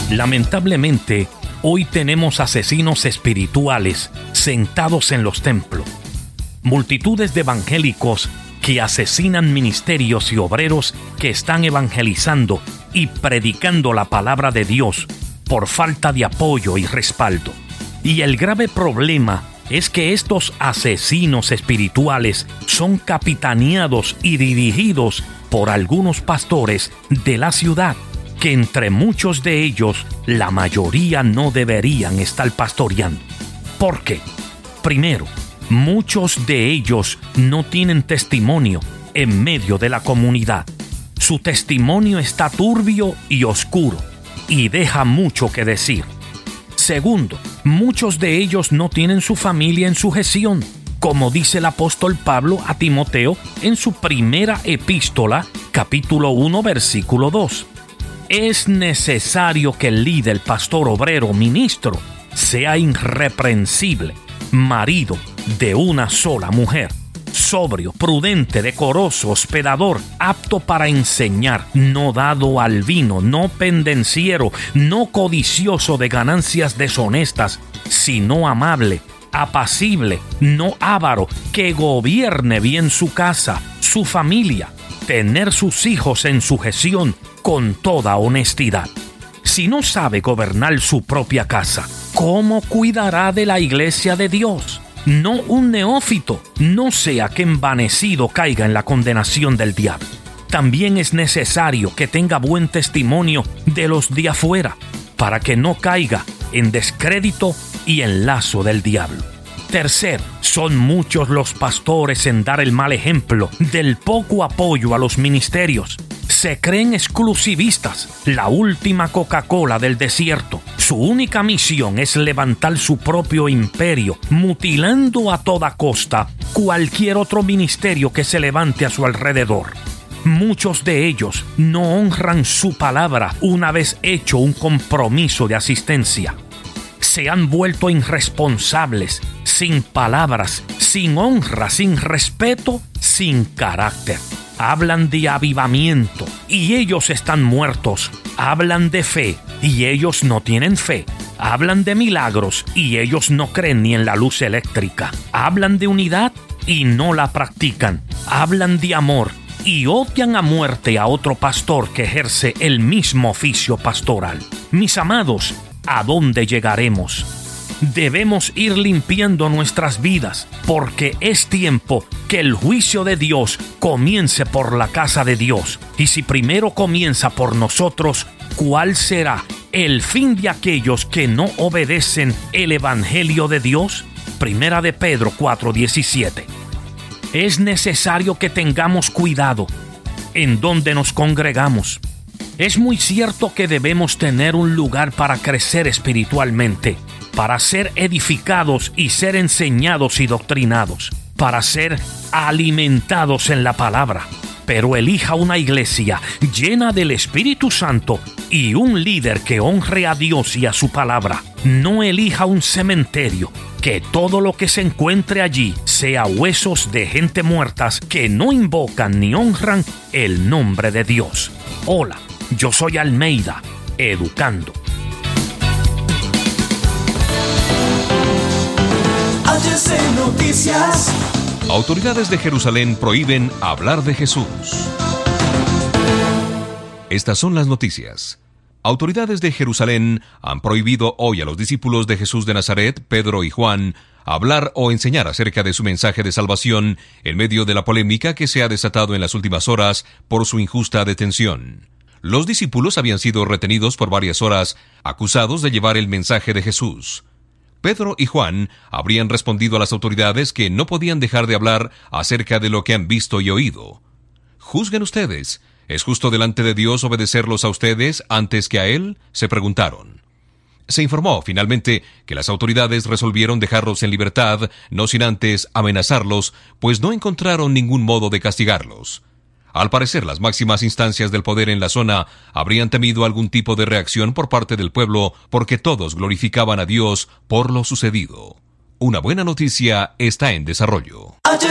Lamentablemente, hoy tenemos asesinos espirituales sentados en los templos. Multitudes de evangélicos que asesinan ministerios y obreros que están evangelizando y predicando la palabra de Dios por falta de apoyo y respaldo. Y el grave problema es que estos asesinos espirituales son capitaneados y dirigidos por algunos pastores de la ciudad, que entre muchos de ellos, la mayoría no deberían estar pastoreando. ¿Por qué? Primero, muchos de ellos no tienen testimonio en medio de la comunidad. Su testimonio está turbio y oscuro y deja mucho que decir. Segundo, muchos de ellos no tienen su familia en sujeción, como dice el apóstol Pablo a Timoteo en su primera epístola, capítulo 1, versículo 2. Es necesario que el líder, pastor, obrero, ministro, sea irreprensible, marido de una sola mujer, sobrio, prudente, decoroso, hospedador, apto para enseñar, no dado al vino, no pendenciero, no codicioso de ganancias deshonestas, sino amable, apacible, no avaro, que gobierne bien su casa, su familia, tener sus hijos en sujeción con toda honestidad. Si no sabe gobernar su propia casa, ¿cómo cuidará de la iglesia de Dios? No un neófito, no sea que envanecido caiga en la condenación del diablo. También es necesario que tenga buen testimonio de los de afuera, para que no caiga en descrédito y en lazo del diablo. Tercero, son muchos los pastores en dar el mal ejemplo del poco apoyo a los ministerios. Se creen exclusivistas, la última Coca-Cola del desierto. Su única misión es levantar su propio imperio, mutilando a toda costa cualquier otro ministerio que se levante a su alrededor. Muchos de ellos no honran su palabra una vez hecho un compromiso de asistencia. Se han vuelto irresponsables, sin palabras, sin honra, sin respeto, sin carácter. Hablan de avivamiento y ellos están muertos. Hablan de fe y ellos no tienen fe. Hablan de milagros y ellos no creen ni en la luz eléctrica. Hablan de unidad y no la practican. Hablan de amor y odian a muerte a otro pastor que ejerce el mismo oficio pastoral. Mis amados, ¿a dónde llegaremos? Debemos ir limpiando nuestras vidas, porque es tiempo que el juicio de Dios comience por la casa de Dios. Y si primero comienza por nosotros, ¿cuál será el fin de aquellos que no obedecen el evangelio de Dios? Primera de Pedro 4:17. Es necesario que tengamos cuidado en donde nos congregamos. Es muy cierto que debemos tener un lugar para crecer espiritualmente, para ser edificados y ser enseñados y doctrinados, para ser alimentados en la palabra. Pero elija una iglesia llena del Espíritu Santo y un líder que honre a Dios y a su palabra. No elija un cementerio, que todo lo que se encuentre allí sea huesos de gente muertas que no invocan ni honran el nombre de Dios. Hola, yo soy Almeida, educando. HC Noticias. Autoridades de Jerusalén prohíben hablar de Jesús. Estas son las noticias. Autoridades de Jerusalén han prohibido hoy a los discípulos de Jesús de Nazaret, Pedro y Juan, hablar o enseñar acerca de su mensaje de salvación en medio de la polémica que se ha desatado en las últimas horas por su injusta detención. Los discípulos habían sido retenidos por varias horas, acusados de llevar el mensaje de Jesús. Pedro y Juan habrían respondido a las autoridades que no podían dejar de hablar acerca de lo que han visto y oído. Juzguen ustedes. ¿Es justo delante de Dios obedecerlos a ustedes antes que a Él?, se preguntaron. Se informó finalmente que las autoridades resolvieron dejarlos en libertad, no sin antes amenazarlos, pues no encontraron ningún modo de castigarlos. Al parecer, las máximas instancias del poder en la zona habrían temido algún tipo de reacción por parte del pueblo, porque todos glorificaban a Dios por lo sucedido. Una buena noticia está en desarrollo.